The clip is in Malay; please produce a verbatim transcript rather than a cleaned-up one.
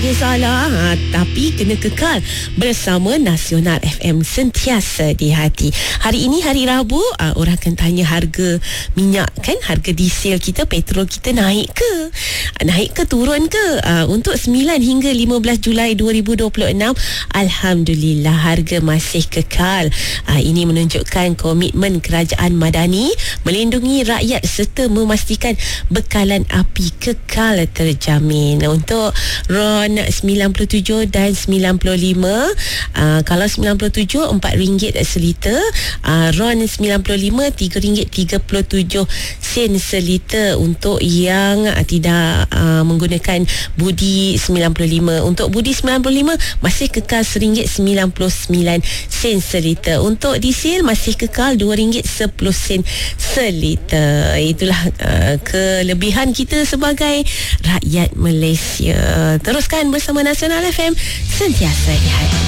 boleh salah, ha, tapi kena kekal bersama Nasional F M, sentiasa di hati. Hari ini hari Rabu, uh, orang akan tanya harga minyak kan, harga diesel kita, petrol kita naik ke? Naik ke turun ke? Uh, untuk sembilan hingga lima belas Julai dua ribu dua puluh enam, alhamdulillah harga masih kekal. Uh, ini menunjukkan komitmen kerajaan Madani melindungi rakyat serta memastikan bekalan api kekal terjamin. Untuk RON sembilan puluh tujuh dan sembilan puluh lima, uh, kalau sembilan puluh tujuh empat ringgit seliter, uh, RON sembilan puluh lima tiga ringgit tiga puluh tujuh sen seliter untuk yang uh, tidak uh, menggunakan budi sembilan puluh lima. Untuk budi sembilan puluh lima masih kekal seringgit sembilan puluh sembilan sen seliter. Untuk diesel masih kekal dua ringgit sepuluh sen seliter. Itulah uh, kelebihan kita sebagai rakyat Malaysia. Teruskan bersama Nasional F M, sentiasa di hati.